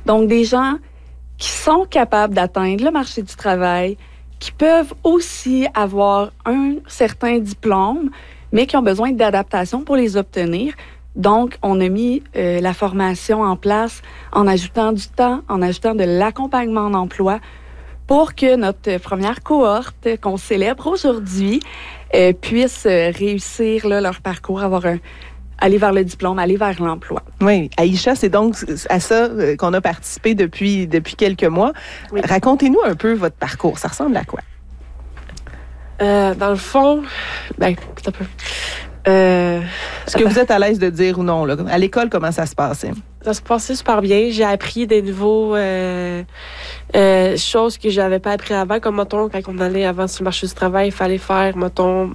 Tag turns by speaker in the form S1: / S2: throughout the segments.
S1: Donc, des gens qui sont capables d'atteindre le marché du travail, qui peuvent aussi avoir un certain diplôme, mais qui ont besoin d'adaptation pour les obtenir. Donc, on a mis la formation en place en ajoutant du temps, en ajoutant de l'accompagnement en emploi pour que notre première cohorte qu'on célèbre aujourd'hui puisse réussir là, leur parcours, aller vers le diplôme, aller vers l'emploi.
S2: Oui, Aïcha, c'est donc à ça qu'on a participé depuis quelques mois. Oui. Racontez-nous un peu votre parcours. Ça ressemble à quoi?
S3: Dans le fond, un peu.
S2: Est-ce que vous êtes à l'aise de dire ou non? Là? À l'école, comment ça se passait?
S3: Ça se passait super bien. J'ai appris des nouveaux choses que j'avais pas appris avant. Comme, mettons, quand on allait avant sur le marché du travail, il fallait faire, mettons...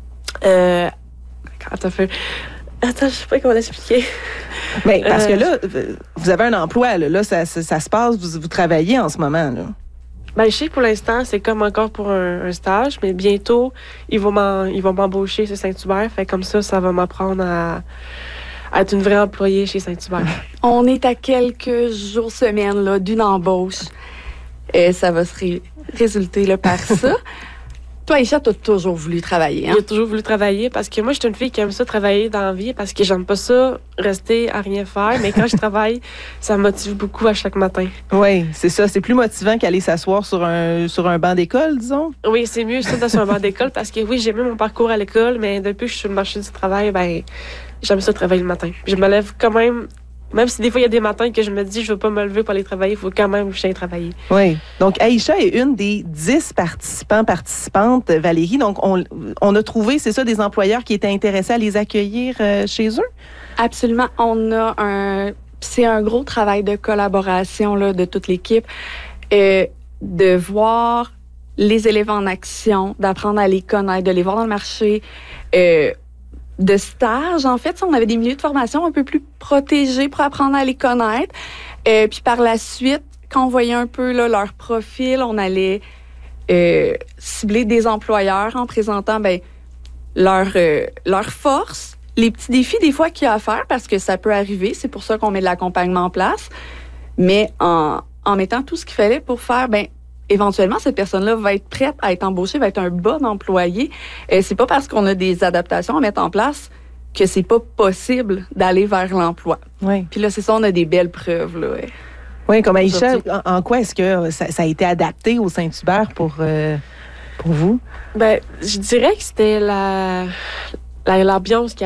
S3: Attends, je sais pas comment l'expliquer.
S2: Mais parce que là, vous avez un emploi. Là ça se passe, vous travaillez en ce moment. Là.
S3: Je sais que pour l'instant, c'est comme encore pour un stage, mais bientôt, ils vont m'embaucher chez Saint-Hubert. Fait comme ça va m'apprendre à être une vraie employée chez Saint-Hubert.
S1: On est à quelques jours, semaines là, d'une embauche. Ça va se résulter là, par ça. Toi, Aïcha, t'as toujours voulu travailler, hein?
S3: J'ai toujours voulu travailler parce que moi, je suis une fille qui aime ça travailler dans la vie parce que j'aime pas ça rester à rien faire. Mais quand je travaille, ça me motive beaucoup à chaque matin.
S2: Oui, c'est ça. C'est plus motivant qu'aller s'asseoir sur un banc d'école, disons?
S3: Oui, c'est mieux ça sur un banc d'école parce que oui, j'aimais mon parcours à l'école, mais depuis que je suis sur le marché du travail, j'aime ça travailler le matin. Puis je me lève quand même si des fois, il y a des matins que je me dis, je ne veux pas me lever pour aller travailler, il faut quand même que j'aille travailler.
S2: Oui. Donc, Aïcha est une des 10 participantes, Valérie. Donc, on a trouvé, c'est ça, des employeurs qui étaient intéressés à les accueillir chez eux?
S1: Absolument. C'est un gros travail de collaboration là, de toute l'équipe, de voir les élèves en action, d'apprendre à les connaître, de les voir dans le marché, de stage. En fait, on avait des milieux de formation un peu plus protégés pour apprendre à les connaître. Puis par la suite, quand on voyait un peu là, leur profil, on allait cibler des employeurs en présentant leur force, les petits défis des fois qu'il y a à faire, parce que ça peut arriver. C'est pour ça qu'on met de l'accompagnement en place. Mais en mettant tout ce qu'il fallait pour faire, éventuellement, cette personne-là va être prête à être embauchée, va être un bon employé. C'est pas parce qu'on a des adaptations à mettre en place que c'est pas possible d'aller vers l'emploi.
S2: Oui.
S1: Puis là, c'est ça, on a des belles preuves, là.
S2: Oui, comme Aïcha, en quoi est-ce que ça a été adapté au Saint-Hubert pour vous?
S3: Je dirais que c'était l'ambiance qui